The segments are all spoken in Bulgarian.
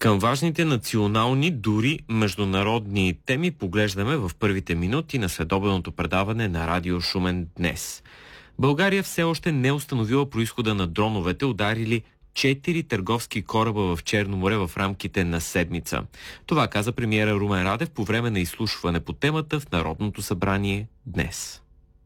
Към важните национални, дори международни теми поглеждаме в първите минути на следобедното предаване на Радио Шумен днес. България все още не установила произхода на дроновете, ударили 4 търговски кораба в Черно море в рамките на седмица. Това каза премиера Румен Радев по време на изслушване по темата в Народното събрание днес.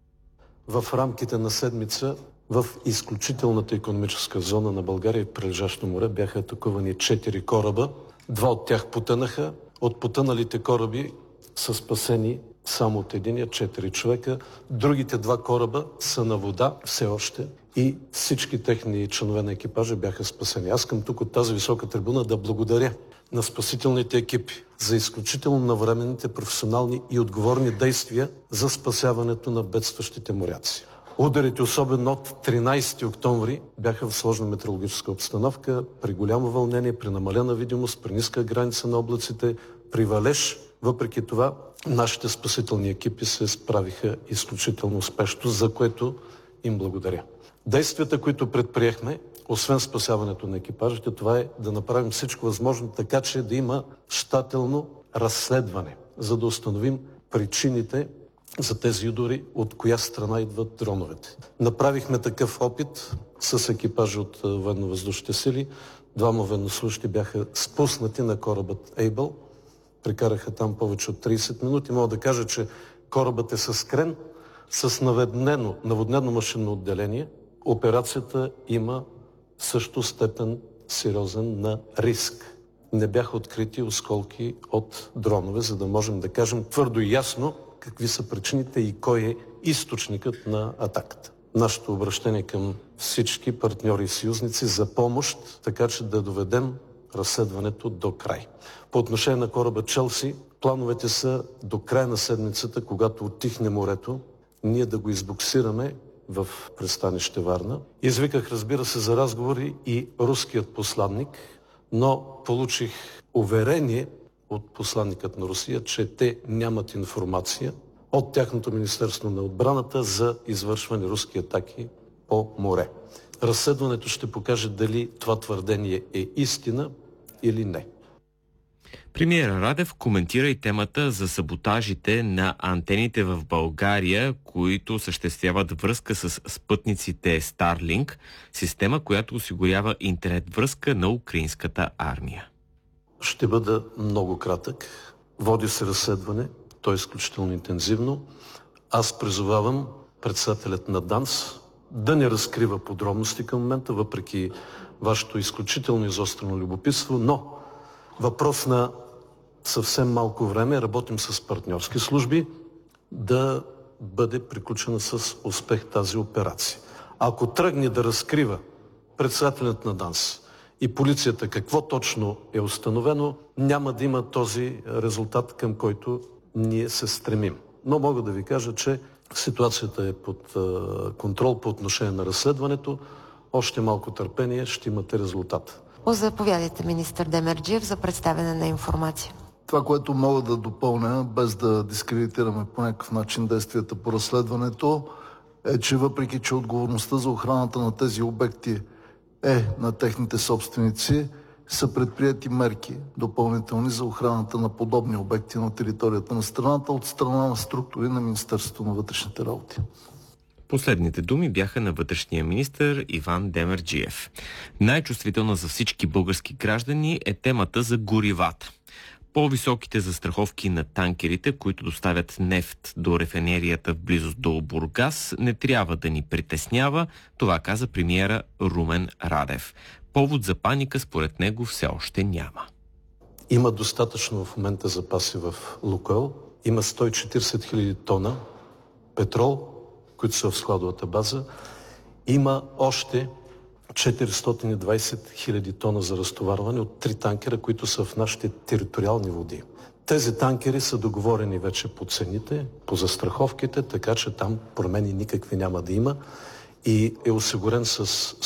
В рамките на седмица в изключителната икономическа зона на България и прилежащо море бяха атакувани 4 кораба. 2 от тях потънаха. От потъналите кораби са спасени само от единия 4 човека. Другите 2 кораба са на вода все още и всички техни членове на екипажа бяха спасени. Аз искам тук от тази висока трибуна да благодаря на спасителните екипи за изключително навременните, професионални и отговорни действия за спасяването на бедстващите моряци. Ударите, особено от 13 октомври, бяха в сложна метеорологическа обстановка, при голямо вълнение, при намалена видимост, при ниска граница на облаците, при валеж. Въпреки това, нашите спасителни екипи се справиха изключително успешно, за което им благодаря. Действията, които предприехме, освен спасяването на екипажите, това е да направим всичко възможно, така че да има щателно разследване, за да установим причините за тези удари, от коя страна идват дроновете. Направихме такъв опит с екипажи от военно-въздушните сили. 2 военнослужещи бяха спуснати на корабът Ейбъл. Прекараха там повече от 30 минути. Мога да кажа, че корабът е с крен, с наводнено машинно отделение. Операцията има също степен сериозен на риск. Не бяха открити осколки от дронове, за да можем да кажем твърдо и ясно какви са причините и кой е източникът на атаката. Нашето обращение към всички партньори и съюзници за помощ, така че да доведем разследването до край. По отношение на кораба Челси, плановете са до края на седмицата, когато оттихне морето, ние да го избуксираме в пристанище Варна. Извиках, разбира се, за разговори и руският посланник, но получих уверение от посланникът на Русия, че те нямат информация от тяхното Министерство на отбраната за извършване руски атаки по море. Разследването ще покаже дали това твърдение е истина или не. Премиерът Радев коментира и темата за саботажите на антените в България, които осъществяват връзка с спътниците Starlink, система, която осигурява интернет връзка на украинската армия. Ще бъда много кратък. Води се разследване, то е изключително интензивно. Аз призовавам председателят на ДАНС да не разкрива подробности към момента, въпреки вашето изключително изострено любопитство, но въпрос на съвсем малко време, работим с партньорски служби, да бъде приключена с успех тази операция. Ако тръгне да разкрива председателят на ДАНС и полицията какво точно е установено, няма да има този резултат, към който ние се стремим. Но мога да ви кажа, че ситуацията е под контрол по отношение на разследването. Още малко търпение, ще имате резултат. Заповядайте, министър Демерджиев, за представяне на информация. Това, което мога да допълня, без да дискредитираме по някакъв начин действията по разследването, е, че въпреки, че отговорността за охраната на тези обекти е на техните собственици, са предприети мерки допълнителни за охраната на подобни обекти на територията на страната от страна на структури на Министерството на вътрешните работи. Последните думи бяха на вътрешния министър Иван Демерджиев. Най-чувствителна за всички български граждани е темата за горивата. По-високите застраховки на танкерите, които доставят нефт до рафинерията в близост до Бургас, не трябва да ни притеснява, това каза премиера Румен Радев. Повод за паника според него все още няма. Има достатъчно в момента запаси в Лукойл. Има 140 000 тона петрол, които са в складовата база. Има още 420 000 тона за разтоварване от 3 танкера, които са в нашите териториални води. Тези танкери са договорени вече по цените, по застраховките, така че там промени никакви няма да има и е осигурен с